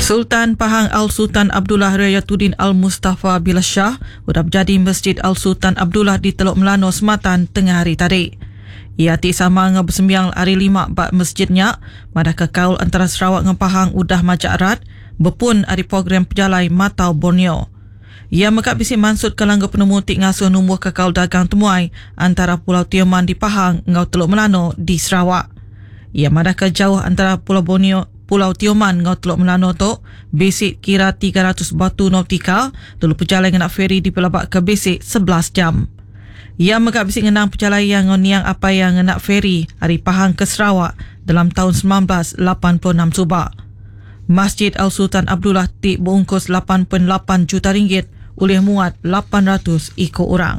Sultan Pahang Al-Sultan Abdullah Rayatuddin Al-Mustafa Billah Shah sudah berjadi Masjid Al-Sultan Abdullah di Teluk Melano, Sematan tengah hari tadi. Ia ti sama dengan bersembiang hari 5 bak masjidnya, madakah kaul antara Sarawak dengan Pahang udah majak erat, berpun hari program pejalai Matau Borneo. Ia mekak bisik mansut ke langgar penemu tik ngasuh numbuh ke kaul dagang temuai antara Pulau Tioman di Pahang dengan Teluk Melano di Sarawak. Ia madakah jauh antara Pulau Tioman dengan Teluk Melano tu basic kira 300 batu nautika, lalu perjalanan nak feri di pelabak ke basic 11 jam. Ia mekak bisik ngenang perjalanan dengan niang apa yang nak feri hari Pahang ke Sarawak dalam tahun 1986 subak. Masjid Al-Sultan Abdullah ti berungkus 8.8 juta ringgit oleh muat 800 ikut orang.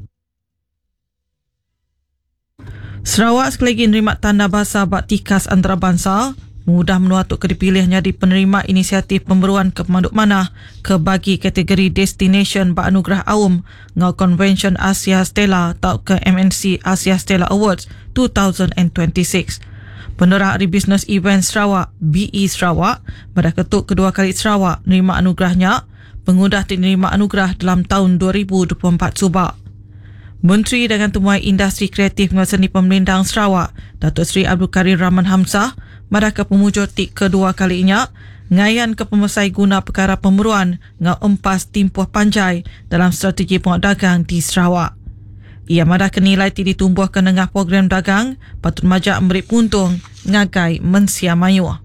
Sarawak sekali lagi nerima tanda bahasa bak tikas antarabangsa, mudah menua untuk dipilihnya di penerima inisiatif pemberuan kepemanduk manah ke bagi kategori Destination bak anugerah AUM ngau Convention Asia Stella atau ke MNC Asia Stella Awards 2026. Penerah Hari Business Event Sarawak, BE Sarawak, pada ketuk kedua kali Sarawak nerima anugerahnya, pengudah menerima anugerah dalam tahun 2024 subak. Menteri dengan Temuai Industri Kreatif dan Seni Pemerintah Sarawak, Datuk Seri Abdul Karim Rahman Hamzah, madakah pemujur tik kedua kalinya, ngayan ke pemesai guna perkara pemberuan ngau empas timpuh panjai dalam strategi penguat dagang di Sarawak. Ia madakah nilai ti ditumbuhkan dengan program dagang, patut majak memberi puntung, ngagai mensia mayuh.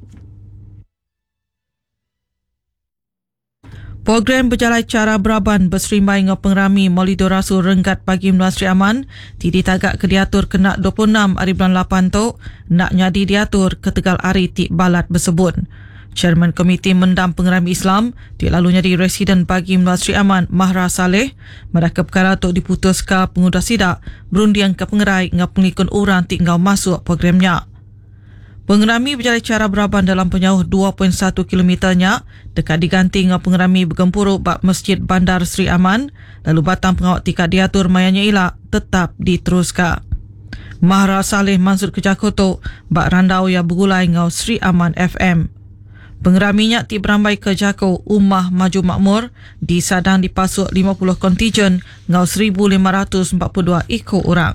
Program berjalai cara beraban berserimbai dengan pengerami Maulidur Rasul Renggat bagi Menua Sri Aman ti ditagak ke diatur kena 26 hari bulan 8 tu nak nyadi diatur ke tegal hari ti balat bersebut. Chairman Komiti Mendam Pengerami Islam ti lalunya di Residen bagi Menua Sri Aman Mahra Saleh madakah perkara tu diputuskan pengudah sidak berundian ke pengerai dengan pengikut orang ti ngau masuk programnya. Pengerami berjalai cara beraban dalam penyauh 2.1 kilometernya dekat diganti dengan pengerami bergempuruk bak Masjid Bandar Sri Aman, lalu batang pengawak tikat diatur mayanya ilak tetap diteruskan. Mahra Saleh mansur ke Jakoto bak randau yang bergulai ngau Sri Aman FM. Pengeraminya ti berambai ke Jako Ummah Maju Makmur di Sadang dipasuk 50 kontijen ngau 1,542 ikut orang.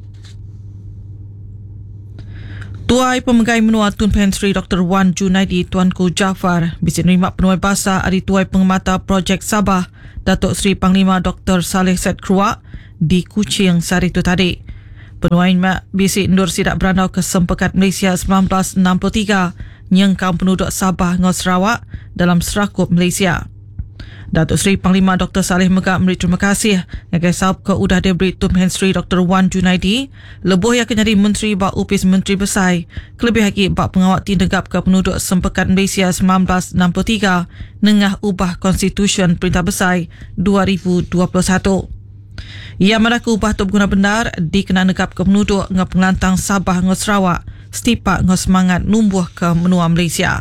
Tuai Pemegai Menua Tun Pen Sri Dr. Wan Junaidi Tuanku Jaafar bisik nerima penuai bahasa hari Tuai Pengemata Projek Sabah Datuk Seri Panglima Dr. Saleh Said Kruak di Kuching sehari itu tadi. Penuai bisik endur sidak berandau ke Sempekat Malaysia 1963 nyengkang penduduk Sabah dengan Sarawak dalam Serakup Malaysia. Datuk Seri Panglima Dr. Saleh Megak memberi terima kasih yang sahab ke udah diberi Tumpen Sri Dr. Wan Junaidi lebuh yang kenyari Menteri Bak Upis Menteri Besar kelebih lagi bak pengawak tinegap ke penduduk Sempekat Malaysia 1963 nengah ubah Konstitusi Perintah Besar 2021. Ia mereka ubah tu guna benar dikena negap ke penduduk dengan pengelantang Sabah dengan Sarawak setipak dengan semangat numbuh ke menua Malaysia.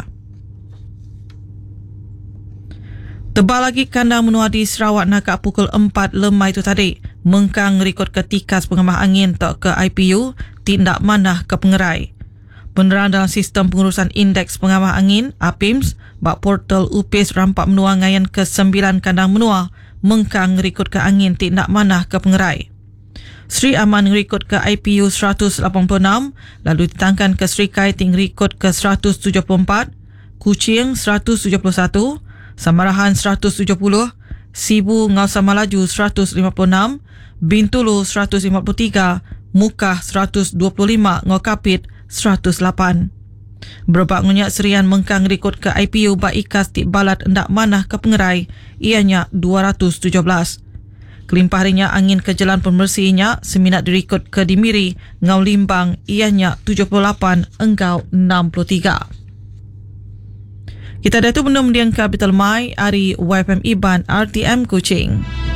Tebal lagi kandang menua di Sarawak nakak pukul 4 lemai itu tadi. Mengkang rekod ketikas pengemah angin tak ke IPU tindak manah ke pengerai. Penerang dalam sistem pengurusan indeks pengamah angin APIMS bak portal UPIS rampak menua ngayan ke 9 kandang menua mengkang rekod ke angin tindak manah ke pengerai. Sri Aman rekod ke IPU 186, lalu ditangkan ke Sri Kai ting rekod ke 174, Kuching 171, Samarahan 170, Sibu Ngau Samalaju 156, Bintulu 153, Mukah 125, Ngau Kapit 108. Berbak ngunyak serian mengkang rekod ke IPU bak ikas tik balat endak manah ke pengerai, ianya 217. Kelimpah harinya angin ke jalan pembersihnya seminat direkod ke Dimiri, Ngau Limbang, ianya 78, Enggau 63. Kita dah tu benda mendiang Capital Mai, Ari YFM Iban, RTM Kuching.